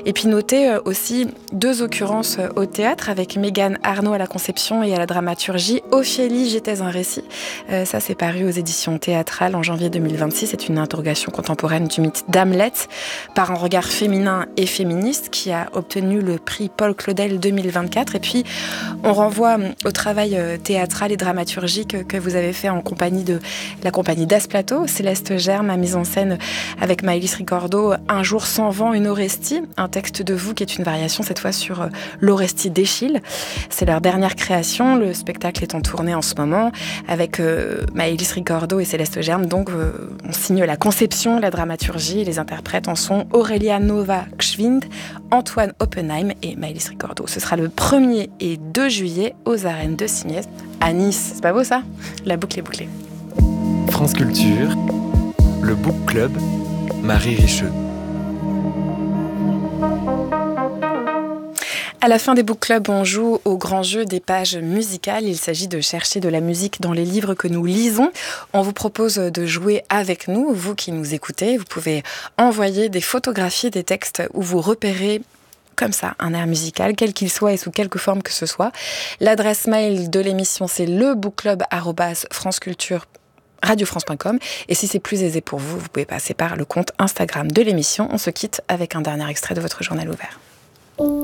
Et puis notez aussi 2 occurrences au théâtre avec Mégane Arnaud à la conception et à la dramaturgie. Ophélie, j'étais un récit. Ça, c'est paru aux éditions théâtrales en janvier 2026. C'est une interrogation contemporaine du mythe d'Hamlet par un regard féminin et féministe qui a obtenu le prix Paul Claudel 2024. Et puis, on renvoie au travail théâtral et dramaturgique que vous avez fait en compagnie de la compagnie Das Plateau. Céleste Germe a mis en scène avec Maëlys Ricordeau Un jour sans vent, une Orestie, un texte de vous qui est une variation cette fois sur l'Orestie d'Échille. C'est leur dernière création. Le spectacle est en tournée en ce moment avec Maëlys Ricordeau et Céleste Germe. Donc, on signe la conception, la dramaturgie. Les interprètes en sont Aurélia Nova-Gschwind, Antoine Oppenheim et Maëlys Ricordeau. Ce sera le 1er et 2 juillet aux arènes de Simiez à Nice. C'est pas beau ça ? La boucle est bouclée. France Culture, le Book Club, Marie Richeux. À la fin des book clubs, on joue au grand jeu des pages musicales. Il s'agit de chercher de la musique dans les livres que nous lisons. On vous propose de jouer avec nous, vous qui nous écoutez. Vous pouvez envoyer des photographies des textes où vous repérez comme ça un air musical, quel qu'il soit et sous quelque forme que ce soit. L'adresse mail de l'émission, c'est lebookclub@franceculture.radiofrance.com. Et si c'est plus aisé pour vous, vous pouvez passer par le compte Instagram de l'émission. On se quitte avec un dernier extrait de votre journal ouvert.